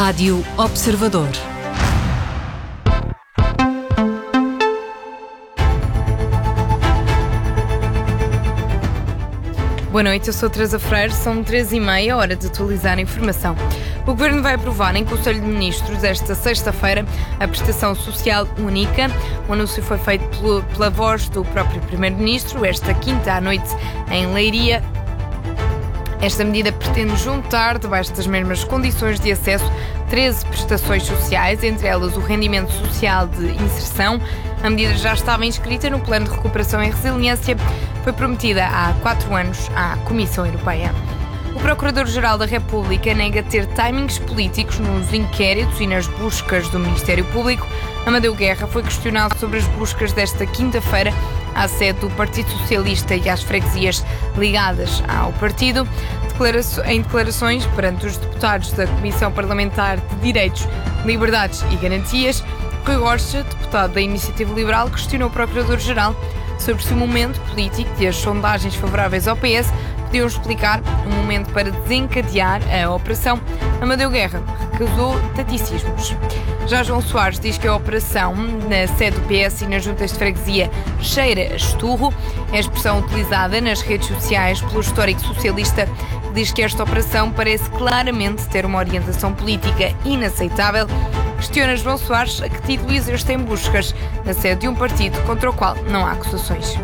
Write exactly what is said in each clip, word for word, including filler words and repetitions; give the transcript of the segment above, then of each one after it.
Rádio Observador. Boa noite, eu sou Teresa Freire, são treze e meia, hora de atualizar a informação. O Governo vai aprovar em Conselho de Ministros esta sexta-feira a prestação social única. O anúncio foi feito pelo, pela voz do próprio Primeiro-Ministro esta quinta à noite em Leiria. Esta medida pretende juntar, debaixo das mesmas condições de acesso, treze prestações sociais, entre elas o rendimento social de inserção. A medida já estava inscrita no Plano de Recuperação e Resiliência, foi prometida há quatro anos à Comissão Europeia. O Procurador-Geral da República nega ter timings políticos nos inquéritos e nas buscas do Ministério Público. Amadeu Guerra foi questionado sobre as buscas desta quinta-feira à sede do Partido Socialista e às freguesias ligadas ao partido. Em declarações perante os deputados da Comissão Parlamentar de Direitos, Liberdades e Garantias, Rui Rocha, deputado da Iniciativa Liberal, questionou o Procurador-Geral sobre se o momento político e as sondagens favoráveis ao P S podiam explicar um momento para desencadear a operação. Amadeu Guerra recusou taticismos. Já João Soares diz que a operação na sede do P S e nas juntas de freguesia cheira a esturro. É a expressão utilizada nas redes sociais pelo histórico socialista, que diz que esta operação parece claramente ter uma orientação política inaceitável. Questiona João Soares a que título existem buscas na sede de um partido contra o qual não há acusações.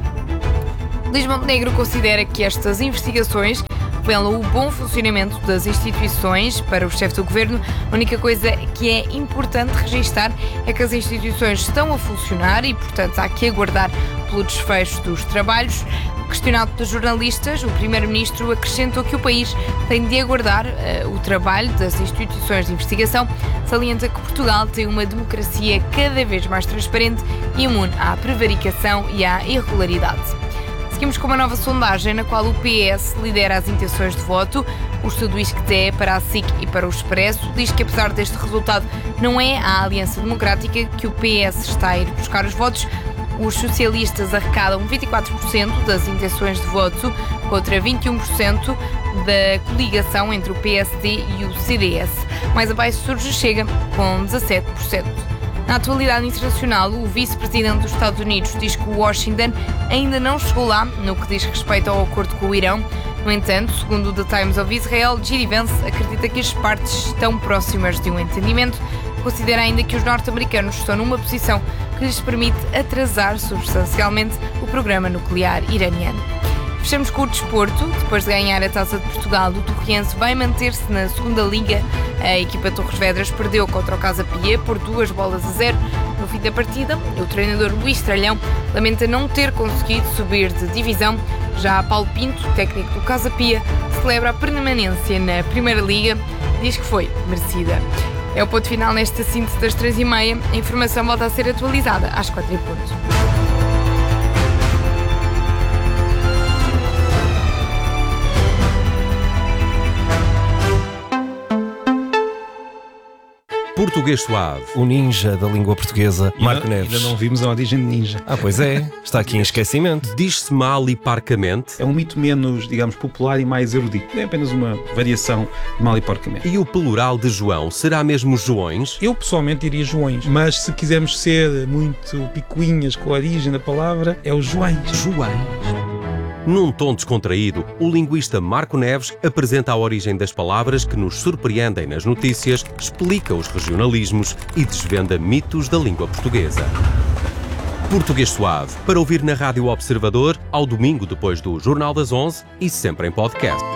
Luís Montenegro considera que estas investigações revelam o bom funcionamento das instituições. Para o chefe do Governo, a única coisa que é importante registar é que as instituições estão a funcionar e, portanto, há que aguardar pelo desfecho dos trabalhos. Questionado pelos jornalistas, o Primeiro-Ministro acrescentou que o país tem de aguardar uh, o trabalho das instituições de investigação. Salienta que Portugal tem uma democracia cada vez mais transparente e imune à prevaricação e à irregularidade. Seguimos com uma nova sondagem na qual o P S lidera as intenções de voto. O estudo I S C T E para a S I C e para o Expresso diz que, apesar deste resultado, não é a Aliança Democrática que o P S está a ir buscar os votos. Os socialistas arrecadam vinte e quatro por cento das intenções de voto contra vinte e um por cento da coligação entre o P S D e o C D S. Mais abaixo surge o Chega com dezassete por cento. Na atualidade internacional, o vice-presidente dos Estados Unidos diz que Washington ainda não chegou lá no que diz respeito ao acordo com o Irão. No entanto, segundo o The Times of Israel, J D Vance acredita que as partes estão próximas de um entendimento. Considera ainda que os norte-americanos estão numa posição que lhes permite atrasar substancialmente o programa nuclear iraniano. Fechamos com o desporto. Depois de ganhar a Taça de Portugal, o Torriense vai manter-se na segunda Liga. A equipa Torres Vedras perdeu contra o Casa Pia por duas bolas a zero. No fim da partida, o treinador Luís Tralhão lamenta não ter conseguido subir de divisão. Já Paulo Pinto, técnico do Casa Pia, celebra a permanência na Primeira Liga. Diz que foi merecida. É o ponto final nesta síntese das três e meia. A informação volta a ser atualizada às quatro e ponto. Português Suave, o ninja da língua portuguesa, Marco ainda, Neves. Ainda não vimos a origem de ninja. Ah, pois é, está aqui em esquecimento. Diz-se mal e parcamente. É um mito menos, digamos, popular e mais erudito. É apenas uma variação de mal e porcamente. E o plural de João será mesmo Joões? Eu pessoalmente diria Joões, mas se quisermos ser muito picuinhas com a origem da palavra, é o Joões. Joões. Num tom descontraído, o linguista Marco Neves apresenta a origem das palavras que nos surpreendem nas notícias, explica os regionalismos e desvenda mitos da língua portuguesa. Português Suave, para ouvir na Rádio Observador, ao domingo depois do Jornal das onze e sempre em podcast.